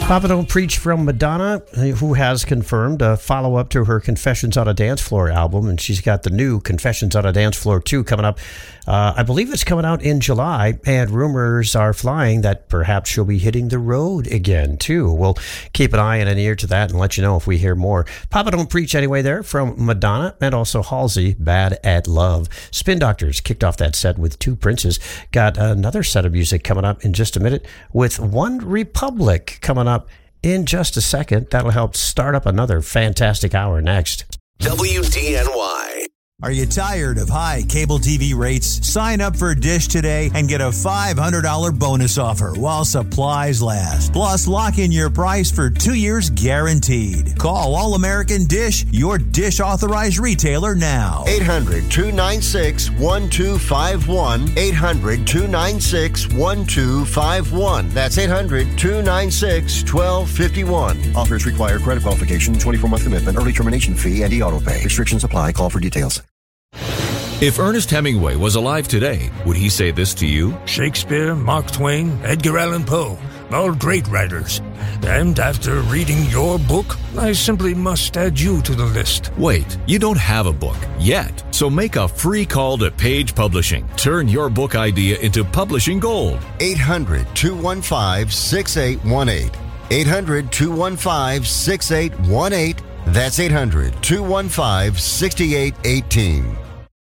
Papa Don't Preach from Madonna, who has confirmed a follow-up to her Confessions on a Dance Floor album, and she's got the new Confessions on a Dance Floor 2 coming up. I believe it's coming out in July, and rumors are flying that perhaps she'll be hitting the road again, too. We'll keep an eye and an ear to that and let you know if we hear more. Papa Don't Preach anyway there from Madonna, and also Halsey, Bad at Love. Spin Doctors kicked off that set with Two Princes. Got another set of music coming up in just a minute with One Republic coming up in just a second. That'll help start up another fantastic hour next. WDNY. Are you tired of high cable TV rates? Sign up for Dish today and get a $500 bonus offer while supplies last. Plus, lock in your price for 2 years guaranteed. Call All American Dish, your Dish authorized retailer now. 800-296-1251. 800-296-1251. That's 800-296-1251. Offers require credit qualification, 24-month commitment, early termination fee, and e-auto pay. Restrictions apply. Call for details. If Ernest Hemingway was alive today, would he say this to you? Shakespeare, Mark Twain, Edgar Allan Poe, all great writers. And after reading your book, I simply must add you to the list. Wait, you don't have a book yet. So make a free call to Page Publishing. Turn your book idea into publishing gold. 800-215-6818. 800-215-6818. That's 800-215-6818.